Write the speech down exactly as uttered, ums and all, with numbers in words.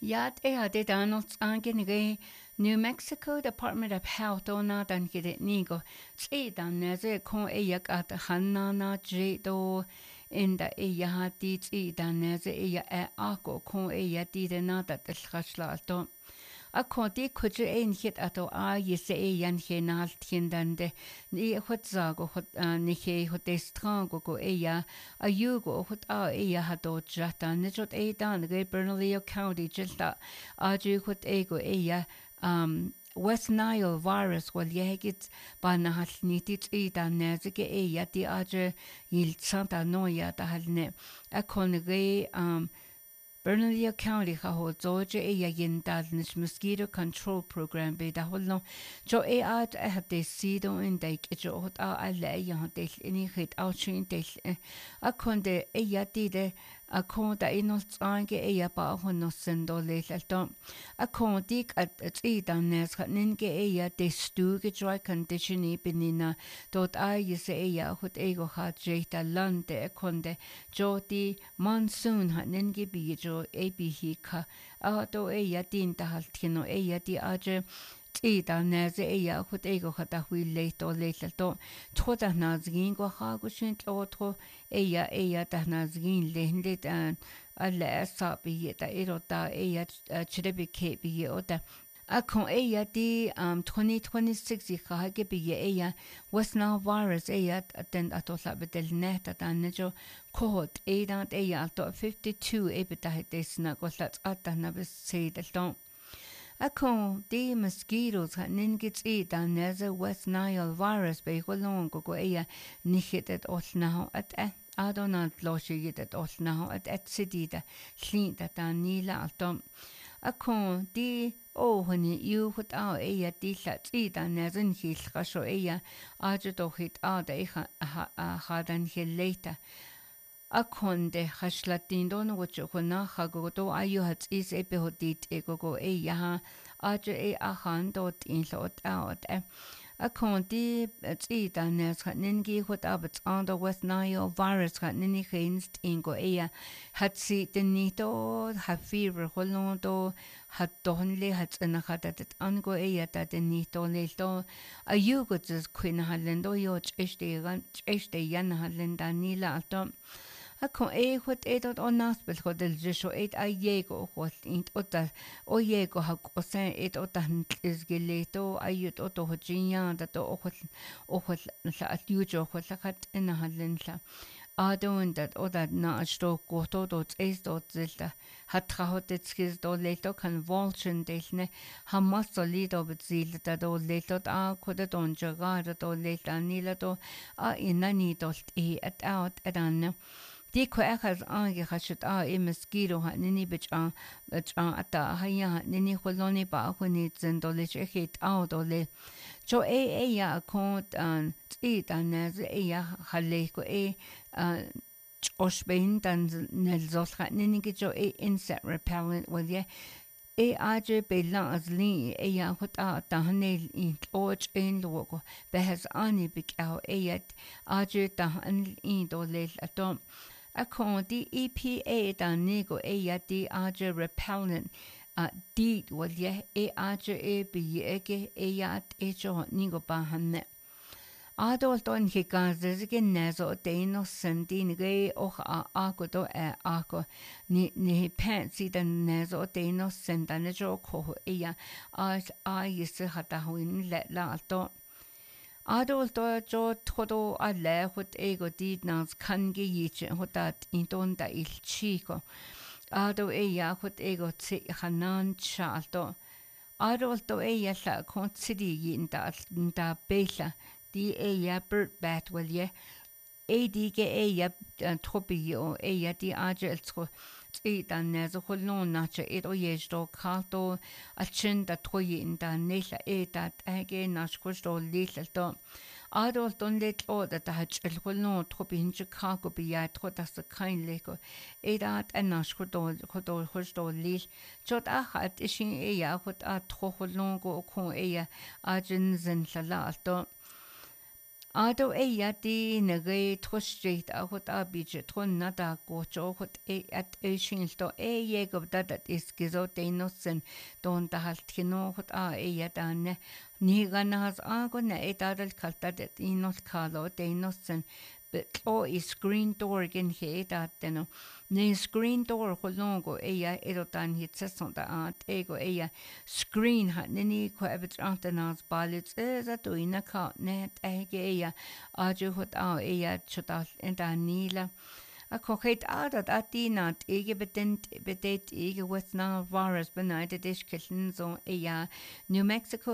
Yat e hade Donald's angenige New Mexico Department of Health ona dan gide nigo tsi dan neze kon e yak at hanana jedo inda e yahati tsi dan neze e ya e ako kon e yati de nada tshla alto akoti kuje ein hit ato a yese e yan henal tindande ni hot zago hot ni he hot estrango go e ya ayugo hot a e ya hato jata ne jot e dan ge Bernalillo County jilta aju hot e go e ya um West Nile virus wal yegit ban hal nitit e dan nezige e ya di aju il santa noya da halne akon ge um Bernalillo County ha ho Georgia e ya yindal nis mosquito control program be da holno jo e at e hat de sido in de jo hot a alle ya de ini hit out chin de a konde e ya di de a konda inol tsange e ya ba hono sendo le alto a kondi at e dan nes ninge e ya de stuge dry condition e benina dot a yese e ya hot e go ha je da lande konde jo di monsoon ha ninge bi A B hika ato e ya din ta haltino e ya di aje ti da neze e ya hot ego khata hui le to le to thoda nazgin go ha go shin to tho e ya e ya da nazgin le hinde dan alla sa bi da ero da e ya chrebi ke bi o da akon e ya di um twenty twenty-six ha ge bi e ya West Nile virus e ya den atola bedel net da nejo kohot e dan e ya to fifty-two e beta desna go lat ata na be se del don akon di mosquitoes ha ningit e dan neze West Nile virus be go long go go e ya nihitet osna at e adonant loshi yitet osna at et sidida hlin da dan nila altom akon di o honi you hot a e ya di lat i da nezin hil khasho e ya aju do hit a da e ha dan hil later akon de hashlatin don woch hona khago do ayu hat is e be hodit e go go e ya aju e a han dot in lot out e akon di tsi da nes ningi hot abet on the West Nile virus hat nini hinst in go e hat si den nito ha fever holondo hat donle hat na hat dat an go e da den nito le to a you go just queen halendo yo este gan este yan halenda nila atom akon e hot e dot on naspel hot del jesho et a yego hot int ota o yego ha kosen et ota is geleto ayut oto hojinya da to hot o hot la atujo hot la hat in halenla adon dat oda na sto goto dot es dot zelta hat hot et skis do leto convulsion delne hamas solido bezil da do leto a koda don jaga da do leta nila do a inani dot e at out adan Di ko ekas ange khashut a e mosquito ha nini bich a bich a ata haya nini kholoni ba khoni zendole chekit a dole jo e e ya ko an ti dan naz e ya khale ko e osbein dan nel zolkha nini ge jo e insect repellent well ye e aje be la azli e ya hot a ta hanel in och in logo behas ani bik au e yet aje ta an in dole atom akon di E P A dan nego e ya di aje repellent a di wal ye e aje e bi ege e ya e jo nego ba hanne adol don he gazes gen nezo de no sendi nge och a ako do e ako ni ni pensi den nezo de no senda ne jo ko e ya a a yis hata huin le la to Adol do jo todo a le hot ego did nas kan ge yich hotat in don da il chico ado e ya hot ego tsi hanan chalto adol do e ya la kon city yin da da bela di e ya bird bat well ye e di ge e ya tropi o e ya di aje tsko tsi dan ne zo holno na che e do ye sto kalto a chin da toyi in da nela e da age na shkosto lil to adol don let o da da chel holno tropi in chicago bi ya tro da sa kain leko e da an na shkoto koto hosto lil chot a hat ishin e ya hot a tro holno go ko e ya ajin zen la to Ado e ya di nage trostreet a hot a bidget tron nada go jo hot e at e shinto e ye go dat dat is gizo de nossen don da halt kino hot a e ya dan ni ganas a go na e dadal kalta det i not kalo de nossen o i screen door gen he dat deno ne screen door holongo e ya edo dan hit sesson da a ego e ya screen hat ni ko ebet antenas balits e za to ina ka net e ge ya a ju hot a e ya chotal en da nila a koket adat atinat ege betent bedet ege with na virus benaidet is killen so e ya New Mexico